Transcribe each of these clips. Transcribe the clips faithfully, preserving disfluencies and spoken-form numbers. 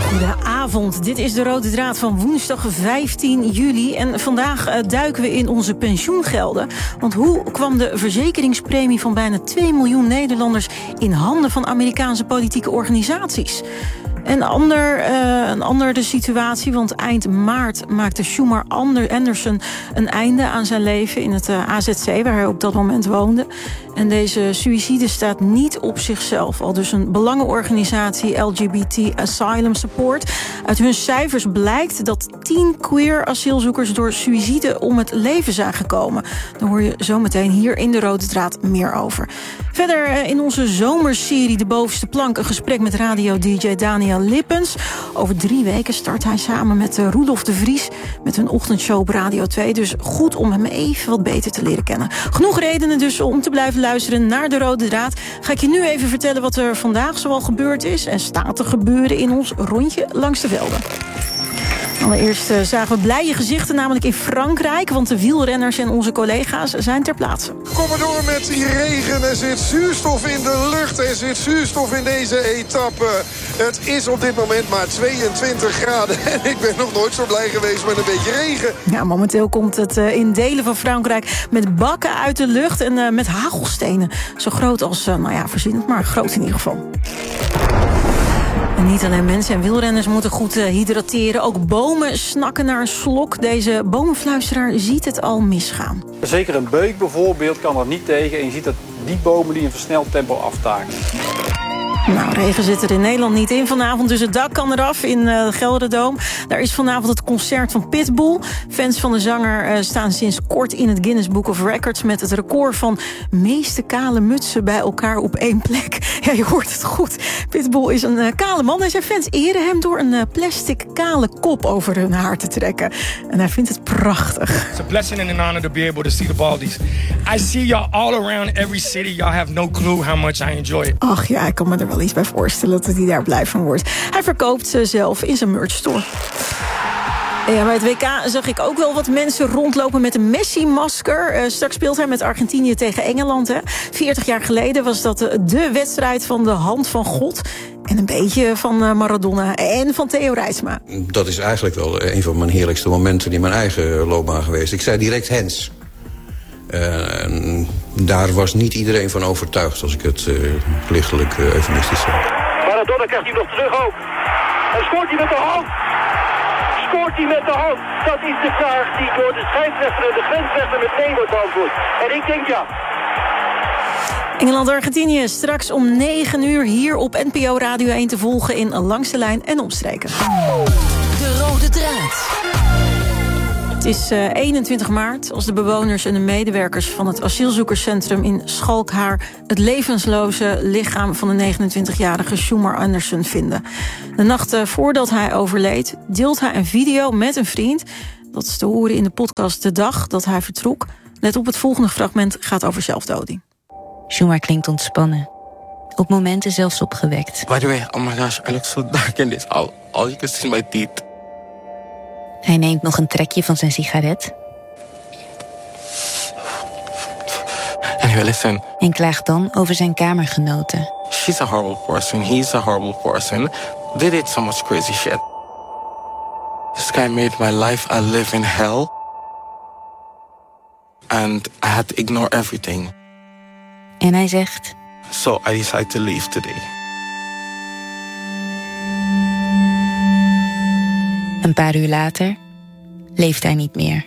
Goedenavond, dit is de Rode Draad van woensdag vijftien juli. En vandaag uh, duiken we in onze pensioengelden. Want hoe kwam de verzekeringspremie van bijna twee miljoen Nederlanders in handen van Amerikaanse politieke organisaties? En ander, uh, een andere situatie, want eind maart maakte Schumer Anderson een einde aan zijn leven in het uh, A Z C, waar hij op dat moment woonde. En deze suïcide staat niet op zichzelf. Al dus een belangenorganisatie L G B T Asylum Support. Uit hun cijfers blijkt dat tien queer asielzoekers door suïcide om het leven zijn gekomen. Daar hoor je zometeen hier in de Rode Draad meer over. Verder uh, in onze zomerserie De Bovenste Plank een gesprek met radio-D J Daniel Lippens. Over drie weken start hij samen met uh, Roelof de Vries met hun ochtendshow op Radio twee. Dus goed om hem even wat beter te leren kennen. Genoeg redenen dus om te blijven luisteren naar de Rode Draad. Ga ik je nu even vertellen wat er vandaag zoal gebeurd is en staat te gebeuren in ons rondje langs de velden. Allereerst uh, zagen we blije gezichten, namelijk in Frankrijk, want de wielrenners en onze collega's zijn ter plaatse. Kom maar door met die regen. Er zit zuurstof in de lucht. Er zit zuurstof in deze etappe. Het is op dit moment maar tweeëntwintig graden. En ik ben nog nooit zo blij geweest met een beetje regen. Ja, momenteel komt het uh, in delen van Frankrijk met bakken uit de lucht en uh, met hagelstenen. Zo groot als, uh, nou ja, verzin het maar, groot in ieder geval. En niet alleen mensen en wielrenners moeten goed uh, hydrateren. Ook bomen snakken naar een slok. Deze bomenfluisteraar ziet het al misgaan. Zeker een beuk bijvoorbeeld kan er niet tegen. En je ziet dat die bomen die in versneld tempo aftaken. Nou, regen zit er in Nederland niet in vanavond, dus het dak kan eraf in uh, Gelderdoom. Daar is vanavond het concert van Pitbull. Fans van de zanger uh, staan sinds kort in het Guinness Book of Records met het record van meeste kale mutsen bij elkaar op één plek. Ja, je hoort het goed. Pitbull is een uh, kale man en zijn fans eren hem door een uh, plastic kale kop over hun haar te trekken. En hij vindt het prachtig. It's a blessing and an honor to be able to see the Baldies. I see y'all all around every city. Y'all have no clue how much I enjoy it. Ach ja, ik kan me er wel iets bij voorstellen dat hij daar blij van wordt. Hij verkoopt ze zelf in zijn merchstore. Ja, bij het W K zag ik ook wel wat mensen rondlopen met een Messi-masker. Uh, straks speelt hij met Argentinië tegen Engeland. Hè. veertig jaar geleden was dat de wedstrijd van de hand van God. En een beetje van Maradona en van Theo Reitsma. Dat is eigenlijk wel een van mijn heerlijkste momenten in mijn eigen loopbaan geweest. Ik zei direct Hens. Uh, en daar was niet iedereen van overtuigd, als ik het uh, lichtelijk uh, eufemistisch zeg. Maradona krijgt hij nog terug ook. En scoort hij met de hand? Scoort hij met de hand? Dat is de vraag die door de scheidsrechter en de grensrechter met nee wordt beantwoord. En ik denk ja. Engeland-Argentinië straks om negen uur hier op N P O Radio één te volgen in Langs de Lijn en Omstreken. De Rode Draad. Het is uh, eenentwintig maart als de bewoners en de medewerkers van het asielzoekerscentrum in Schalkhaar het levensloze lichaam van de negenentwintigjarige Schumer Anderson vinden. De nacht uh, voordat hij overleed deelt hij een video met een vriend. Dat is te horen in de podcast De Dag dat hij vertrok. Let op, het volgende fragment gaat over zelfdoding. Schumer klinkt ontspannen. Op momenten zelfs opgewekt. By the way, oh my gosh, I look so dark in this. All, all you can see is my teeth. Hij neemt nog een trekje van zijn sigaret. Anyway, listen. En klaagt dan over zijn kamergenoten. She's a horrible person. He's a horrible person. They did so much crazy shit. This guy made my life I live in hell. And I had to ignore everything. En hij zegt... So I decided to leave today. Een paar uur later leeft hij niet meer.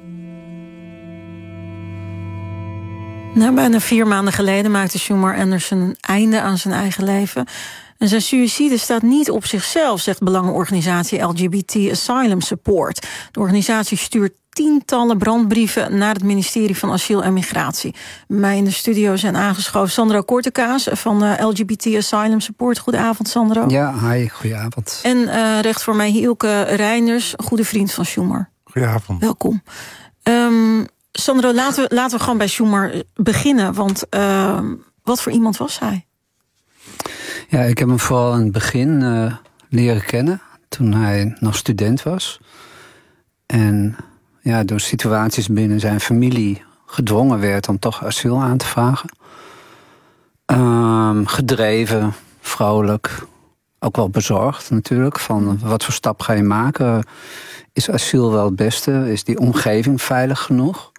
Nou, bijna vier maanden geleden maakte Schumer Anderson een einde aan zijn eigen leven. En zijn suïcide staat niet op zichzelf, zegt belangenorganisatie L G B T Asylum Support. De organisatie stuurt tientallen brandbrieven naar het ministerie van Asiel en Migratie. Bij mij in de studio zijn aangeschoven Sandro Kortekaas van uh, L G B T Asylum Support. Goedenavond, Sandro. Ja, hi, goedenavond. En uh, recht voor mij Hielke Reinders, een goede vriend van Schumer. Goedenavond. Welkom. Um, Sandro, laten we, laten we gewoon bij Schumer beginnen, want uh, wat voor iemand was hij? Ja, ik heb hem vooral in het begin uh, leren kennen, toen hij nog student was. En ja, door situaties binnen zijn familie gedwongen werd om toch asiel aan te vragen. Um, gedreven, vrolijk, ook wel bezorgd natuurlijk. Van wat voor stap ga je maken? Is asiel wel het beste? Is die omgeving veilig genoeg?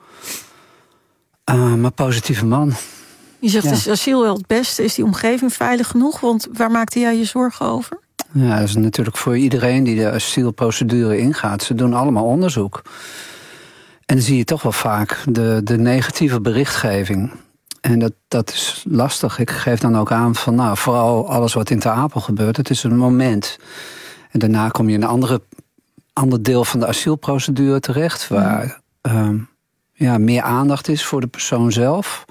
Uh, maar positieve man. Je zegt, ja. Is asiel wel het beste? Is die omgeving veilig genoeg? Want waar maakte jij je zorgen over? Ja, dat is natuurlijk voor iedereen die de asielprocedure ingaat. Ze doen allemaal onderzoek. En dan zie je toch wel vaak de, de negatieve berichtgeving. En dat, dat is lastig. Ik geef dan ook aan van, nou, vooral alles wat in Ter Apel gebeurt, het is een moment. En daarna kom je in een andere, ander deel van de asielprocedure terecht, waar mm. um, ja, meer aandacht is voor de persoon zelf.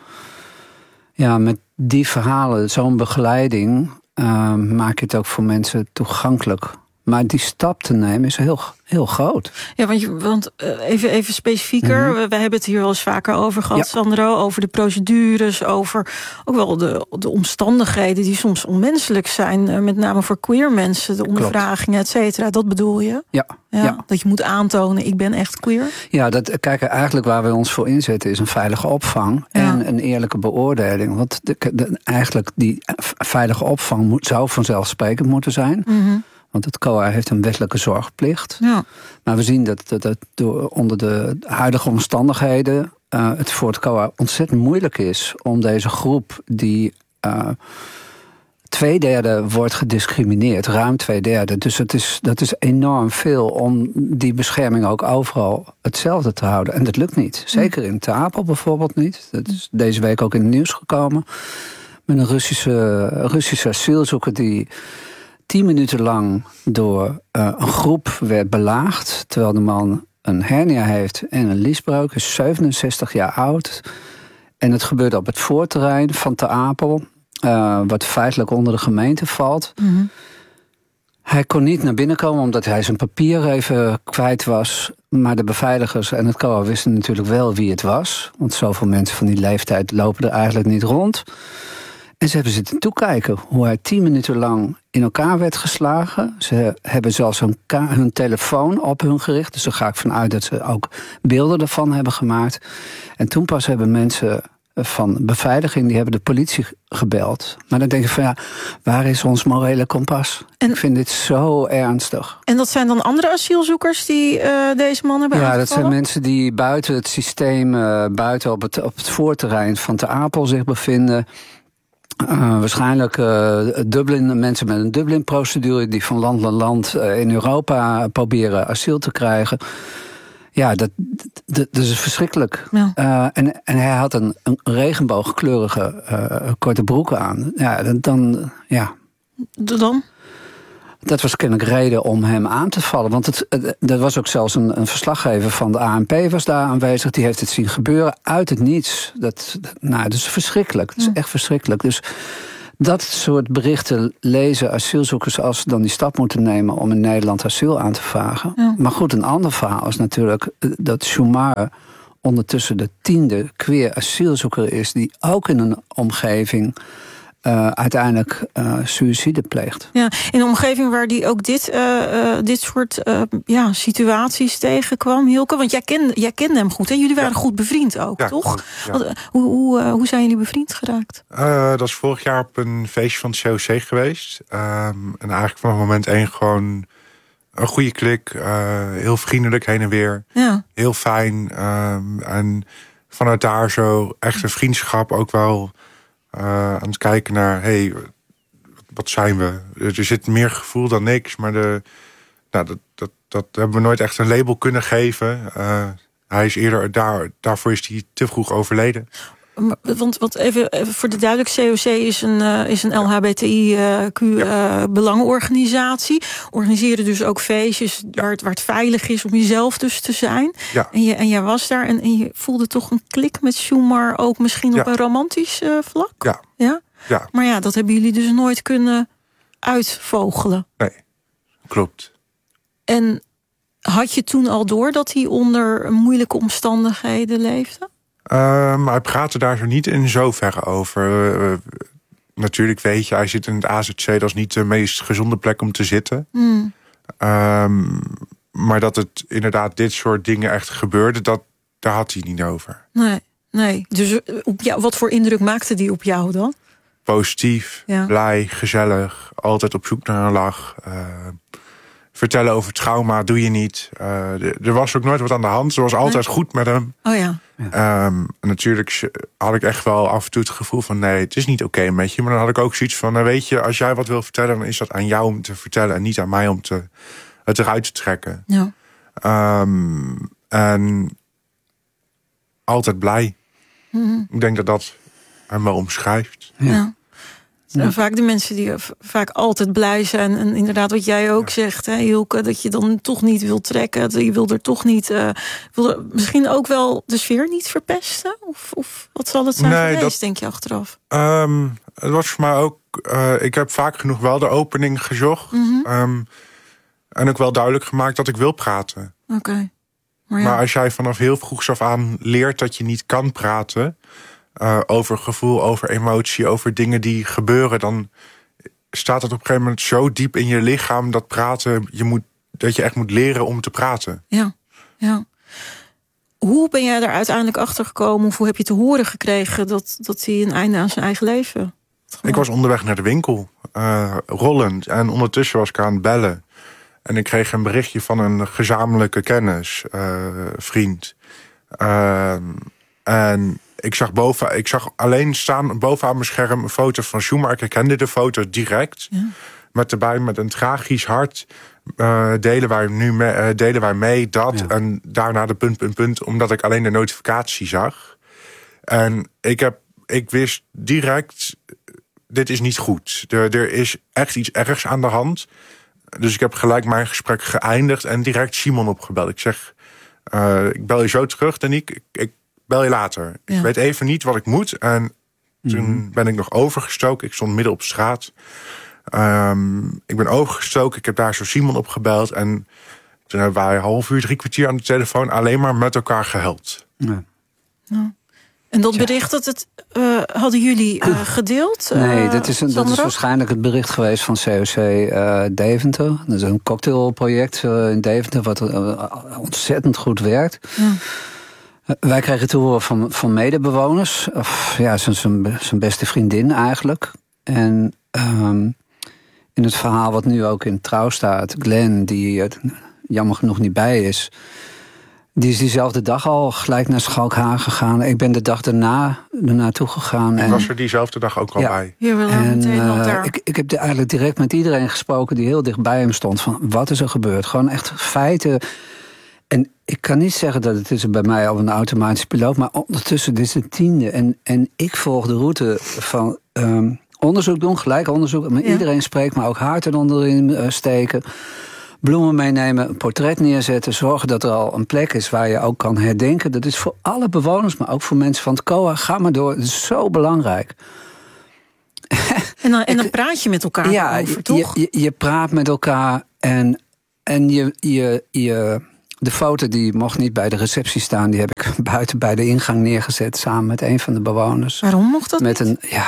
Ja, met die verhalen, zo'n begeleiding, uh, maak je het ook voor mensen toegankelijk. Maar die stap te nemen is heel, heel groot. Ja, want, je, want uh, even, even specifieker. Mm-hmm. We, we hebben het hier wel eens vaker over gehad, ja. Sandro. Over de procedures, over ook wel de, de omstandigheden die soms onmenselijk zijn. Uh, met name voor queer mensen, de ondervragingen, et cetera. Dat bedoel je? Ja, ja, ja. Dat je moet aantonen, ik ben echt queer? Ja, dat, kijk, eigenlijk waar we ons voor inzetten is een veilige opvang. Ja. En een eerlijke beoordeling. Want de, de, eigenlijk die veilige opvang moet, zou vanzelfsprekend moeten zijn. Mm-hmm. Want het C O A heeft een wettelijke zorgplicht. Ja. Maar we zien dat, dat, dat door, onder de huidige omstandigheden Uh, het voor het C O A ontzettend moeilijk is om deze groep die uh, twee derde wordt gediscrimineerd, ruim twee derde. Dus het is, dat is enorm veel om die bescherming ook overal hetzelfde te houden. En dat lukt niet. Zeker in Ter Apel bijvoorbeeld niet. Dat is deze week ook in het nieuws gekomen. Met een Russische, Russische asielzoeker die tien minuten lang door uh, een groep werd belaagd, terwijl de man een hernia heeft en een liesbreuk, is zevenenzestig jaar oud. En het gebeurde op het voorterrein van Ter Apel, uh, wat feitelijk onder de gemeente valt. Mm-hmm. Hij kon niet naar binnen komen omdat hij zijn papier even kwijt was. Maar de beveiligers en het C O A wisten natuurlijk wel wie het was. Want zoveel mensen van die leeftijd lopen er eigenlijk niet rond. En ze hebben zitten toekijken hoe hij tien minuten lang in elkaar werd geslagen. Ze hebben zelfs hun, ka- hun telefoon op hun gericht. Dus daar ga ik vanuit dat ze ook beelden ervan hebben gemaakt. En toen pas hebben mensen van beveiliging, die hebben de politie gebeld. Maar dan denk ik van ja, waar is ons morele kompas? En, ik vind dit zo ernstig. En dat zijn dan andere asielzoekers die uh, deze man hebben ja, aangevallen? Dat zijn mensen die buiten het systeem, uh, buiten op het, op het voorterrein van Ter Apel zich bevinden. Uh, waarschijnlijk uh, Dublin, mensen met een Dublin-procedure die van land naar land uh, in Europa proberen asiel te krijgen. Ja, dat, dat, dat is verschrikkelijk. Ja. Uh, en, en hij had een, een regenboogkleurige uh, korte broek aan. Ja, dan, dan ja. Dan? Dat was kennelijk reden om hem aan te vallen. Want het, het, er was ook zelfs een, een verslaggever van de A N P was daar aanwezig. Die heeft het zien gebeuren uit het niets. Dat, dat, nou, dat is verschrikkelijk. Dat is echt verschrikkelijk. Dus dat soort berichten lezen asielzoekers als ze dan die stap moeten nemen om in Nederland asiel aan te vragen. Ja. Maar goed, een ander verhaal is natuurlijk dat Sjoumar ondertussen de tiende queer asielzoeker is die ook in een omgeving Uh, uiteindelijk uh, suïcide pleegt. Ja, in een omgeving waar die ook dit, uh, uh, dit soort uh, ja, situaties tegenkwam, Hilke. Want jij kende, jij kende hem goed, hè? Jullie waren ja. goed bevriend ook, ja, toch? Goed, ja. Want, uh, hoe, hoe, uh, hoe zijn jullie bevriend geraakt? Uh, dat is vorig jaar op een feestje van het C O C geweest. Um, en eigenlijk vanaf moment één gewoon een goede klik. Uh, heel vriendelijk heen en weer. Ja. Heel fijn. Um, en vanuit daar zo echt een vriendschap ook wel Uh, aan het kijken naar, hey, wat zijn we? Er zit meer gevoel dan niks, maar de, nou, dat, dat, dat hebben we nooit echt een label kunnen geven. Uh, hij is eerder, daar, daarvoor is hij te vroeg overleden. Want, want even, even voor de duidelijk, C O C is een, uh, is een L H B T I Q uh, ja. belangenorganisatie. Organiseren dus ook feestjes ja. waar, het, waar het veilig is om jezelf dus te zijn. Ja. En, je, en jij was daar en, en je voelde toch een klik met Sjoumar, ook misschien ja. op een romantisch uh, vlak? Ja. ja. Ja. Maar ja, dat hebben jullie dus nooit kunnen uitvogelen. Nee, klopt. En had je toen al door dat hij onder moeilijke omstandigheden leefde? Uh, maar hij praatte daar zo niet in zoverre over. Uh, natuurlijk weet je, hij zit in het A Z C, dat is niet de meest gezonde plek om te zitten. Mm. Um, maar dat het inderdaad dit soort dingen echt gebeurde, dat, daar had hij niet over. Nee, nee. Dus op jou, wat voor indruk maakte die op jou dan? positief, ja. blij, gezellig. Altijd op zoek naar een lach. Uh, vertellen over trauma doe je niet. Uh, er was ook nooit wat aan de hand. Ze was altijd nee. goed met hem. Oh ja. ja. Um, natuurlijk had ik echt wel af en toe het gevoel van... nee, het is niet oké okay met je. Maar dan had ik ook zoiets van... nou weet je, als jij wat wil vertellen... dan is dat aan jou om te vertellen... en niet aan mij om te, het eruit te trekken. Ja. Um, en altijd blij. Mm-hmm. Ik denk dat dat hem wel omschrijft. Ja. ja. Het zijn ja. vaak de mensen die v- vaak altijd blij zijn. En inderdaad wat jij ook ja. zegt, hè, Hilke... dat je dan toch niet wil trekken. Je wil er toch niet... Uh, wil er misschien ook wel de sfeer niet verpesten? Of, of wat zal het zijn nee, geweest, dat, denk je, achteraf? Um, het was voor mij ook... Uh, ik heb vaak genoeg wel de opening gezocht. Mm-hmm. Um, en ook wel duidelijk gemaakt dat ik wil praten. Oké. Okay. Maar, ja. maar als jij vanaf heel vroegs af aan leert dat je niet kan praten... Uh, over gevoel, over emotie, over dingen die gebeuren... dan staat het op een gegeven moment zo diep in je lichaam... dat praten, je moet, dat je echt moet leren om te praten. Ja, ja. Hoe ben jij er uiteindelijk achter gekomen... of hoe heb je te horen gekregen... dat, dat hij een einde aan zijn eigen leven had? Ik was onderweg naar de winkel, uh, rollend. En ondertussen was ik aan het bellen. En ik kreeg een berichtje van een gezamenlijke kennis, uh, vriend. Uh, en... Ik zag, boven, ik zag alleen staan bovenaan mijn scherm een foto van Schumacher. Ik herkende de foto direct. Ja. Met erbij met een tragisch hart. Uh, delen, wij nu mee, uh, delen wij mee dat. Ja. En daarna de punt, punt, punt. Omdat ik alleen de notificatie zag. En ik, heb, ik wist direct, dit is niet goed. Er, er is echt iets ergs aan de hand. Dus ik heb gelijk mijn gesprek geëindigd. En direct Simon opgebeld. Ik zeg, uh, ik bel je zo terug, Danique. Ik, ik bel je later. Ja. Ik weet even niet wat ik moet. En toen mm-hmm. ben ik nog overgestoken. Ik stond midden op straat. Um, ik ben overgestoken. Ik heb daar zo Simon opgebeld. En toen hebben wij een half uur, drie kwartier aan de telefoon... alleen maar met elkaar gehuild. Ja. Ja. En dat bericht, dat het, uh, hadden jullie uh, gedeeld? Uh, nee, dat is, een, dat is waarschijnlijk het bericht geweest van C O C uh, Deventer. Dat is een cocktailproject uh, in Deventer... wat uh, ontzettend goed werkt. Ja. Wij kregen te horen van, van medebewoners. Of ja, zijn, zijn beste vriendin eigenlijk. En um, in het verhaal wat nu ook in Trouw staat... Glenn, die er jammer genoeg niet bij is... die is diezelfde dag al gelijk naar Schalkhagen gegaan. Ik ben de dag daarna er naartoe gegaan. Ik en, was er diezelfde dag ook al ja, bij. Hier wel en, meteen uh, nog daar. Ik, ik heb eigenlijk direct met iedereen gesproken... die heel dicht bij hem stond. Van wat is er gebeurd? Gewoon echt feiten... En ik kan niet zeggen dat het is bij mij al een automatische piloot... maar ondertussen, dit is de tiende. En, en ik volg de route van um, onderzoek doen, gelijk onderzoek... met ja. iedereen spreekt, maar ook hart eronderin uh, steken... bloemen meenemen, een portret neerzetten... zorgen dat er al een plek is waar je ook kan herdenken. Dat is voor alle bewoners, maar ook voor mensen van het C O A. Ga maar door, het is zo belangrijk. En dan, en dan praat je met elkaar ja, over, toch? Je, je, je praat met elkaar en, en je... je, je De foto die mocht niet bij de receptie staan. Die heb ik buiten bij de ingang neergezet... samen met een van de bewoners. Waarom mocht dat met niet? Een, ja,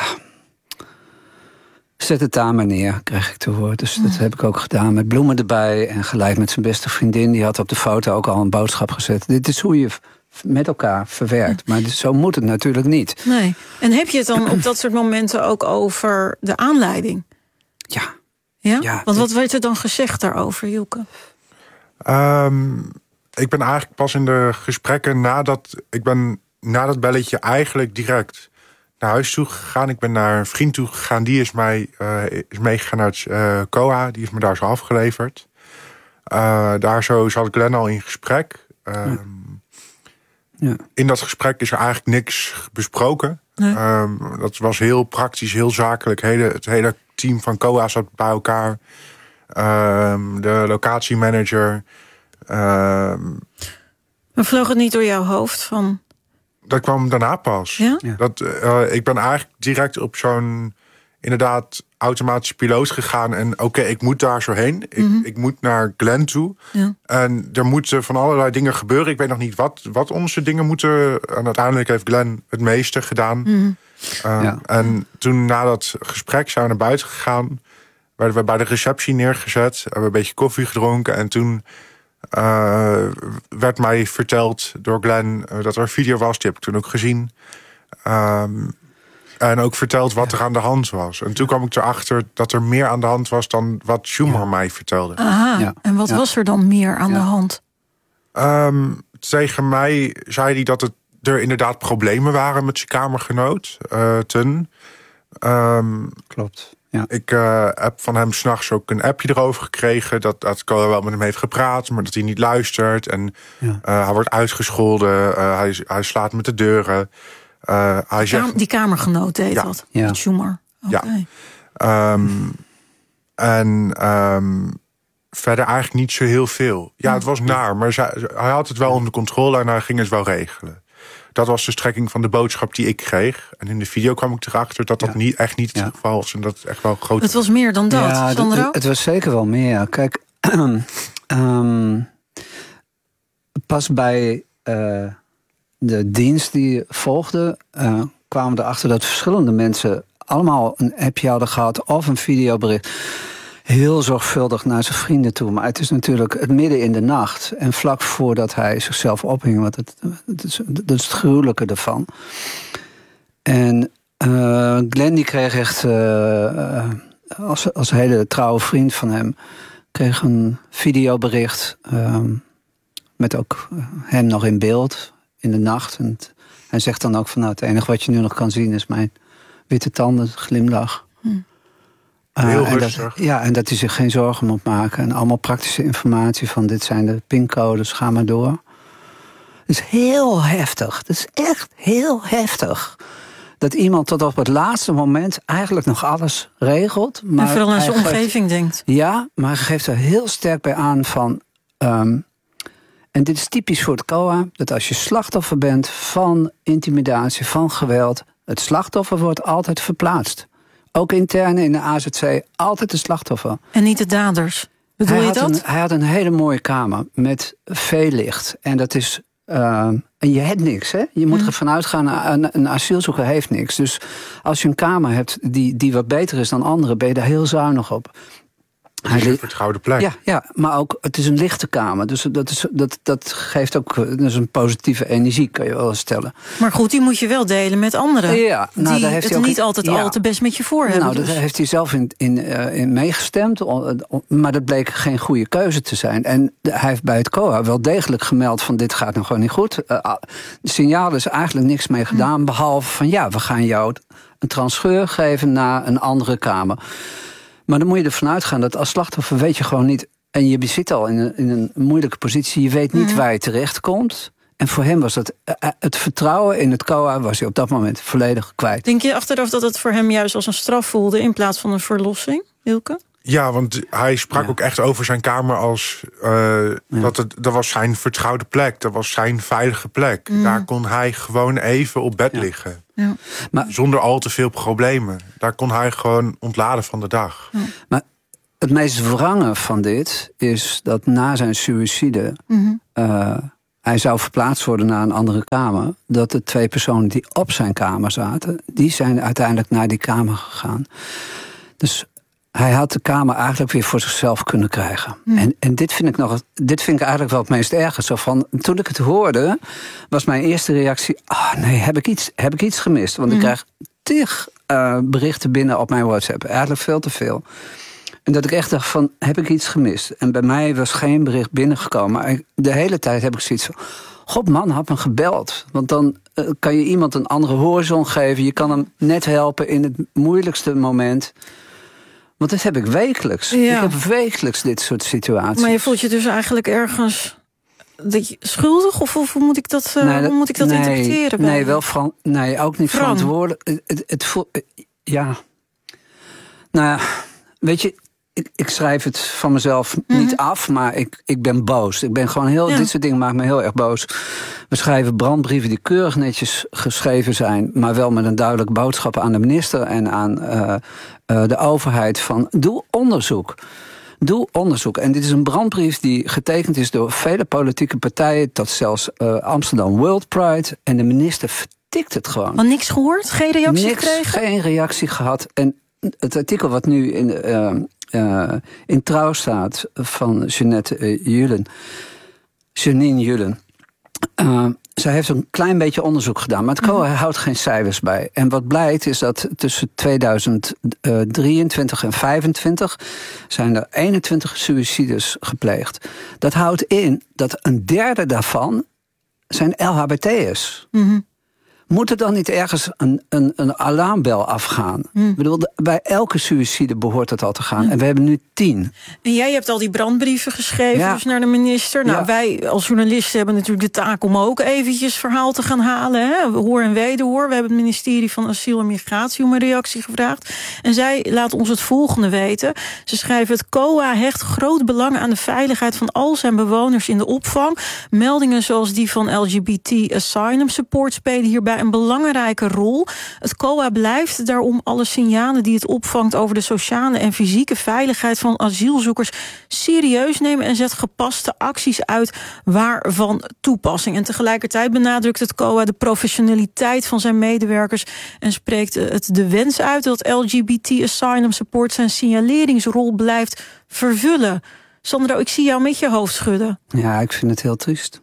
zet het daar maar neer, kreeg ik te horen. Dus dat heb ik ook gedaan met bloemen erbij. En gelijk met zijn beste vriendin. Die had op de foto ook al een boodschap gezet. Dit is hoe je met elkaar verwerkt. Ja. Maar zo moet het natuurlijk niet. Nee. En heb je het dan op dat soort momenten ook over de aanleiding? Ja. Ja? ja Want wat werd er dan gezegd daarover, Hilke? Um, ik ben eigenlijk pas in de gesprekken nadat... Ik ben na dat belletje eigenlijk direct naar huis toe gegaan. Ik ben naar een vriend toe gegaan. Die is, mij, uh, is meegegaan naar het uh, C O A. Die heeft me daar zo afgeleverd. Uh, daar zo zat Glenn al in gesprek. Um, ja. Ja. In dat gesprek is er eigenlijk niks besproken. Nee. Um, dat was heel praktisch, heel zakelijk. Hele, het hele team van C O A zat bij elkaar... Um, de locatiemanager. Um, maar vloog het niet door jouw hoofd van... Dat kwam daarna pas. Ja? Ja. Dat, uh, ik ben eigenlijk direct op zo'n... inderdaad automatische piloot gegaan. En oké, okay, ik moet daar zo heen. Ik, mm-hmm. ik moet naar Glenn toe. Ja. En er moeten van allerlei dingen gebeuren. Ik weet nog niet wat, wat onze dingen moeten. En uiteindelijk heeft Glenn het meeste gedaan. Mm-hmm. Uh, ja. En toen na dat gesprek zijn we naar buiten gegaan... werden we bij de receptie neergezet. Hebben we een beetje koffie gedronken. En toen uh, werd mij verteld door Glenn uh, dat er een video was. Die heb ik toen ook gezien. Um, En ook verteld wat er aan de hand was. En toen kwam ik erachter dat er meer aan de hand was dan wat Schumer ja. mij vertelde. Aha, ja. En wat ja. was er dan meer aan ja. de hand? Um, tegen mij zei hij dat het, er inderdaad problemen waren met zijn kamergenoot. Uh, ten. Um, Klopt. Ja. Ik uh, heb van hem 's nachts ook een appje erover gekregen... dat, dat Coa wel met hem heeft gepraat, maar dat hij niet luistert. En ja. uh, hij wordt uitgescholden, uh, hij, hij slaat met de deuren. Uh, hij die, zegt, kam- die kamergenoot deed ja. dat, ja. met Schumer. Okay. Ja. Um, en um, verder eigenlijk niet zo heel veel. Ja, het was naar, maar zij, hij had het wel onder controle... en hij ging het wel regelen. Dat was de strekking van de boodschap die ik kreeg. En in de video kwam ik erachter dat dat ja. niet, echt niet het ja. geval was. En dat het echt wel groot. Het was meer dan dat, ja, Sandro? Het, het was zeker wel meer. Kijk, um, pas bij uh, de dienst die volgde... Uh, kwamen we erachter dat verschillende mensen... allemaal een appje hadden gehad of een videobericht... heel zorgvuldig naar zijn vrienden toe. Maar het is natuurlijk het midden in de nacht. En vlak voordat hij zichzelf ophing. Want het, het is, dat is het gruwelijke ervan. En uh, Glenn die kreeg echt... Uh, als, als hele trouwe vriend van hem... kreeg een videobericht... Uh, met ook hem nog in beeld in de nacht. En het, hij zegt dan ook van... nou, het enige wat je nu nog kan zien is mijn witte tanden, glimlach. Hm. Heel uh, en rustig. Dat, ja, en dat hij zich geen zorgen moet maken. En allemaal praktische informatie van dit zijn de pincodes, ga maar door. Het is heel heftig. Het is echt heel heftig. Dat iemand tot op het laatste moment eigenlijk nog alles regelt. Maar en vooral aan zijn geeft, omgeving denkt. Ja, maar hij geeft er heel sterk bij aan van... Um, en dit is typisch voor het C O A... dat als je slachtoffer bent van intimidatie, van geweld... het slachtoffer wordt altijd verplaatst. Ook intern in de A Z C, altijd de slachtoffer. En niet de daders. Bedoel hij je dat? Een, hij had een hele mooie kamer met veel licht. En dat is... Uh, en je hebt niks, hè? Je moet mm. ervan uitgaan, een, een asielzoeker heeft niks. Dus als je een kamer hebt die, die wat beter is dan anderen... ben je daar heel zuinig op. Hij is een vertrouwde plek. Ja, ja, maar ook, het is een lichte kamer. Dus dat, is, dat, dat geeft ook dat is een positieve energie, kan je wel stellen. Maar goed, die moet je wel delen met anderen. Ja, nou, die daar heeft het hij ook, niet altijd ja, al te best met je voor hebben. Nou, dus. daar heeft hij zelf in, in, uh, in meegestemd. Maar dat bleek geen goede keuze te zijn. En hij heeft bij het C O A wel degelijk gemeld van dit gaat nog gewoon niet goed. Uh, de signaal is eigenlijk niks mee gedaan. Hm. Behalve van ja, we gaan jou een transfer geven naar een andere kamer. Maar dan moet je ervan uitgaan dat als slachtoffer weet je gewoon niet... en je zit al in een, in een moeilijke positie, je weet niet mm-hmm. waar je terecht komt. En voor hem was dat het vertrouwen in het C O A was hij op dat moment volledig kwijt. Denk je achteraf dat het voor hem juist als een straf voelde in plaats van een verlossing, Wilke? Ja, want hij sprak ja. ook echt over zijn kamer als... Uh, ja. dat, het, dat was zijn vertrouwde plek, dat was zijn veilige plek. Mm. Daar kon hij gewoon even op bed ja. liggen. Ja. Maar, zonder al te veel problemen. Daar kon hij gewoon ontladen van de dag. Ja. Maar het meest wrange van dit is dat na zijn suïcide... Mm-hmm. Uh, hij zou verplaatst worden naar een andere kamer. Dat de twee personen die op zijn kamer zaten... die zijn uiteindelijk naar die kamer gegaan. Dus... hij had de kamer eigenlijk weer voor zichzelf kunnen krijgen. Hmm. En, en dit vind ik nog, dit vind ik eigenlijk wel het meest erge. Zo van, toen ik het hoorde, was mijn eerste reactie... oh nee, heb ik iets, heb ik iets gemist? Want hmm. ik krijg tig uh, berichten binnen op mijn WhatsApp. Eigenlijk veel te veel. En dat ik echt dacht van, heb ik iets gemist? En bij mij was geen bericht binnengekomen. Maar ik, de hele tijd heb ik zoiets van... god man, had me gebeld. Want dan uh, kan je iemand een andere horizon geven. Je kan hem net helpen in het moeilijkste moment... Want dat heb ik wekelijks. Ja. Ik heb wekelijks dit soort situaties. Maar je voelt je dus eigenlijk ergens dat je schuldig? Of, of hoe moet ik dat, uh, nee, dat, hoe moet ik dat nee, interpreteren? Bij nee, wel van, nee, ook niet Frank. verantwoordelijk. Het, het, het voelt, ja. Nou ja, weet je... Ik, ik schrijf het van mezelf mm-hmm. niet af, maar ik, ik ben boos. Ik ben gewoon heel, ja. Dit soort dingen maakt me heel erg boos. We schrijven brandbrieven die keurig netjes geschreven zijn... maar wel met een duidelijke boodschap aan de minister... en aan uh, uh, de overheid van doe onderzoek. Doe onderzoek. En dit is een brandbrief die getekend is door vele politieke partijen... tot zelfs uh, Amsterdam World Pride. En de minister vertikt het gewoon. Maar niks gehoord? Geen reactie niks, gekregen? Geen reactie gehad. En het artikel wat nu in de... Uh, Uh, in Trouw staat van Jeanette uh, Julen. Janine Julen. Uh, zij heeft een klein beetje onderzoek gedaan, maar het C O A mm. houdt geen cijfers bij. En wat blijkt is dat tussen tweeduizend drieëntwintig en vijfentwintig zijn er eenentwintig suïcides gepleegd. Dat houdt in dat een derde daarvan zijn L H B T'ers. Mm-hmm. Moet er dan niet ergens een, een, een alarmbel afgaan? Hmm. Ik bedoel, bij elke suïcide behoort het al te gaan. Hmm. En we hebben nu tien. En jij hebt al die brandbrieven geschreven ja. dus naar de minister. Nou, ja. Wij als journalisten hebben natuurlijk de taak om ook eventjes verhaal te gaan halen. Hè? Hoor en wederhoor. We hebben het ministerie van Asiel en Migratie om een reactie gevraagd. En zij laat ons het volgende weten. Ze schrijven: het C O A hecht groot belang aan de veiligheid van al zijn bewoners in de opvang. Meldingen zoals die van L G B T Asylum Support spelen hierbij een belangrijke rol. Het C O A blijft daarom alle signalen die het opvangt over de sociale en fysieke veiligheid van asielzoekers serieus nemen en zet gepaste acties uit waarvan toepassing. En tegelijkertijd benadrukt het C O A de professionaliteit van zijn medewerkers en spreekt het de wens uit dat L G B T Asylum Support zijn signaleringsrol blijft vervullen. Sandro, ik zie jou met je hoofd schudden. Ja, ik vind het heel triest.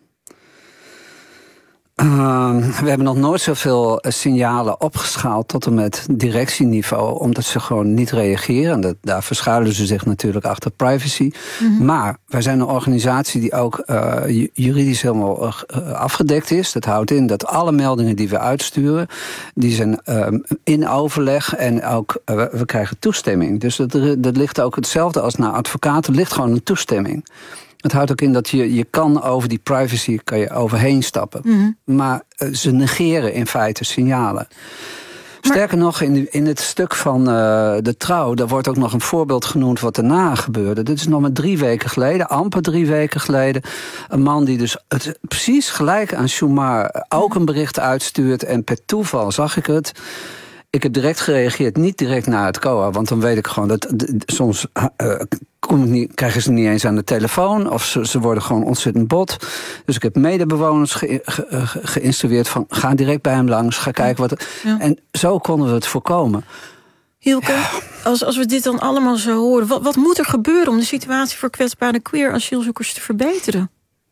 Uh, we hebben nog nooit zoveel signalen opgeschaald tot en met directieniveau, omdat ze gewoon niet reageren. Dat, daar verschuilen ze zich natuurlijk achter privacy. Mm-hmm. Maar wij zijn een organisatie die ook uh, juridisch helemaal uh, afgedekt is. Dat houdt in dat alle meldingen die we uitsturen, die zijn uh, in overleg en ook uh, we krijgen toestemming. Dus dat, dat ligt ook hetzelfde als naar advocaten, ligt gewoon een toestemming. Het houdt ook in dat je, je kan over die privacy kan je overheen stappen. Mm-hmm. Maar uh, ze negeren in feite signalen. Maar sterker nog, in, in het stuk van uh, de Trouw, daar wordt ook nog een voorbeeld genoemd wat daarna gebeurde. Dit is nog maar drie weken geleden, amper drie weken geleden. Een man die dus het, precies gelijk aan Sjoemar ook een bericht uitstuurt. En per toeval zag ik het. Ik heb direct gereageerd, niet direct naar het C O A, want dan weet ik gewoon dat de, de, soms uh, kom ik niet, krijgen ze niet eens aan de telefoon of ze, ze worden gewoon ontzettend bot. Dus ik heb medebewoners ge, ge, ge, geïnstrueerd van ga direct bij hem langs, ga kijken wat. Ja. En zo konden we het voorkomen. Hielke, ja. als, als we dit dan allemaal zo horen, wat, wat moet er gebeuren om de situatie voor kwetsbare queer asielzoekers te verbeteren?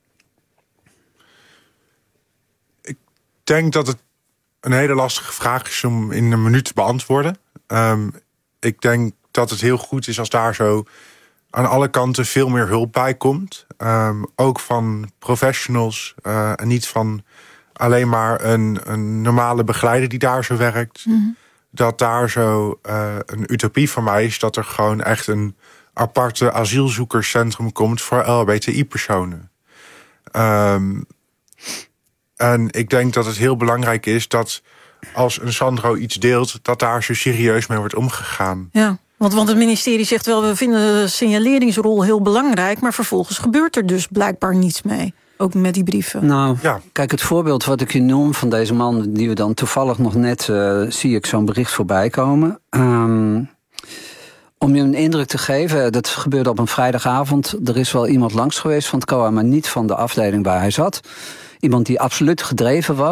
Ik denk dat het een hele lastige vraag is om in een minuut te beantwoorden. Um, ik denk dat het heel goed is als daar zo aan alle kanten veel meer hulp bij komt. Um, ook van professionals uh, en niet van alleen maar een, een normale begeleider die daar zo werkt. Mm-hmm. Dat daar zo uh, een utopie van mij is dat er gewoon echt een aparte asielzoekerscentrum komt voor L H B T I-personen. Um, En ik denk dat het heel belangrijk is dat als een Sandro iets deelt, dat daar zo serieus mee wordt omgegaan. Ja, want, want het ministerie zegt wel, we vinden de signaleringsrol heel belangrijk, maar vervolgens gebeurt er dus blijkbaar niets mee. Ook met die brieven. Nou, ja. Kijk, het voorbeeld wat ik je noem van deze man, die we dan toevallig nog net uh, zie ik zo'n bericht voorbij komen. Um, Om je een indruk te geven, dat gebeurde op een vrijdagavond. Er is wel iemand langs geweest van het C O A, maar niet van de afdeling waar hij zat. Iemand die absoluut gedreven was.